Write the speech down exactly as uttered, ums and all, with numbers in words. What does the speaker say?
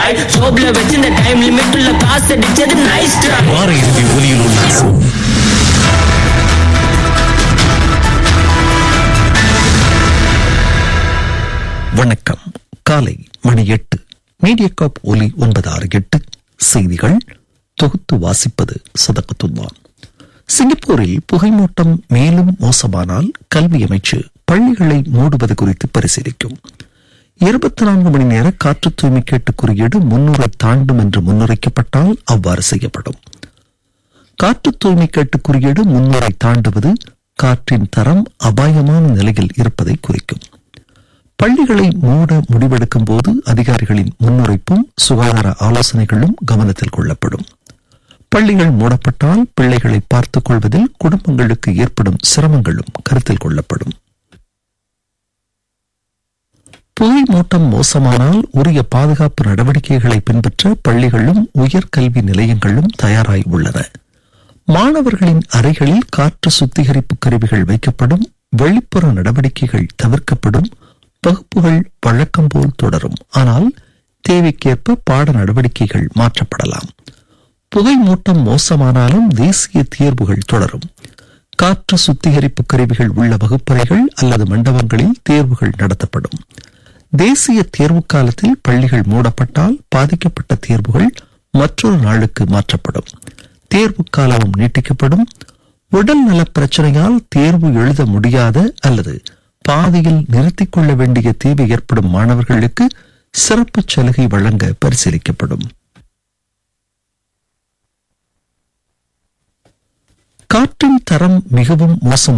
பாய் ஷோப்ல வச்சு இந்த time limit உள்ள காசு அடிச்சது நைஸ் ட்ரை. வார இறுதி ஒலியில் உல்லாசம். வணக்கம். காலை மணி எட்டு. மீடியாகாப் ஒலி ஒன்பது ஆறு எட்டு. செய்திகள் தொகுத்து வாசிப்பது சதகத்துல்லா. சிங்கப்பூரில் புகைமூட்டம் மேலும் மோசமானால் கல்வி அமைச்சு பள்ளிகளை மூடுவது குறித்து பரிசீலிக்கும். இருபத்தி நான்கு மணி நேர காற்று தூய்மை கேட்டு குறியீடு முன்னூறை தாண்டும் என்று முன்னுரைக்கப்பட்டால் அவ்வாறு செய்யப்படும். காற்று தூய்மை கேட்டு குறியீடு முன்னூறை தாண்டுவது காற்றின் தரம் அபாயமான நிலையில் இருப்பதை குறிக்கும். பள்ளிகளை மூட முடிவெடுக்கும் போது அதிகாரிகளின் முன்னுரைப்பும் சுகாதார ஆலோசனைகளும் கவனத்தில் கொள்ளப்படும். பள்ளிகள் மூடப்பட்டால் பிள்ளைகளை பார்த்துக் கொள்வதில் குடும்பங்களுக்கு ஏற்படும் சிரமங்களும் கருத்தில் கொள்ளப்படும். புகை மூட்டம் மோசமானால் உரிய பாதுகாப்பு நடவடிக்கைகளை பின்பற்ற பள்ளிகளும் உயர்கல்வி நிலையங்களும் தயாராய் உள்ளன. மாணவர்களின் அறைகளில் காற்று சுத்திகரிப்பு கருவிகள் வைக்கப்படும். வெளிப்புற நடவடிக்கைகள் தவிர்க்கப்படும். வகுப்புகள் வழக்கம் போல் தொடரும். ஆனால் தேவைக்கேற்ப பாட நடவடிக்கைகள் மாற்றப்படலாம். புகை மூட்டம் மோசமானாலும் தேசிய தேர்வுகள் தொடரும். காற்று சுத்திகரிப்பு கருவிகள் உள்ள வகுப்பறைகள் அல்லது மண்டபங்களில் தேர்வுகள் நடத்தப்படும். தேசிய தேர்வு காலத்தில் பள்ளிகள் மூடப்பட்டால் பாதிக்கப்பட்ட தேர்வுகள் மற்றொரு நாளுக்கு மாற்றப்படும். தேர்வு காலமும் நீட்டிக்கப்படும். உடல் நல பிரச்சனையால் தேர்வு எழுத முடியாத அல்லது பாதியில் நிறுத்திக் கொள்ள வேண்டிய தேவை ஏற்படும் மாணவர்களுக்கு சிறப்பு சலுகை வழங்க பரிசீலிக்கப்படும். காற்றின் தரம் மிகவும் மோசம்